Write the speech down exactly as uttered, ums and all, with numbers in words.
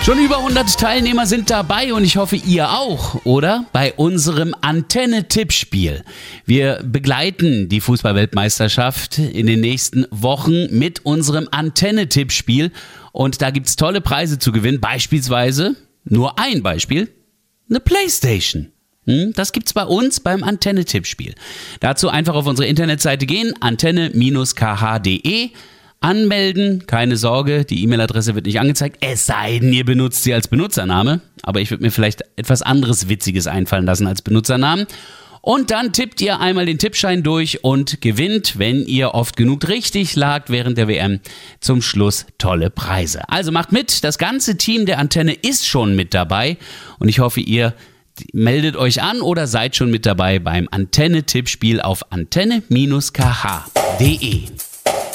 Schon über hundert Teilnehmer sind dabei und ich hoffe, ihr auch, oder? Bei unserem Antenne-Tippspiel. Wir begleiten die Fußball-Weltmeisterschaft in den nächsten Wochen mit unserem Antenne-Tippspiel und da gibt's tolle Preise zu gewinnen, beispielsweise, nur ein Beispiel, eine Playstation. Das gibt's bei uns beim Antenne-Tippspiel. Dazu einfach auf unsere Internetseite gehen, antenne K H punkt de. Anmelden, keine Sorge, die E-Mail-Adresse wird nicht angezeigt, es sei denn, ihr benutzt sie als Benutzername. Aber ich würde mir vielleicht etwas anderes Witziges einfallen lassen als Benutzernamen. Und dann tippt ihr einmal den Tippschein durch und gewinnt, wenn ihr oft genug richtig lagt während der W M, zum Schluss tolle Preise. Also macht mit, das ganze Team der Antenne ist schon mit dabei und ich hoffe, ihr meldet euch an oder seid schon mit dabei beim Antenne-Tippspiel auf antenne K H punkt de.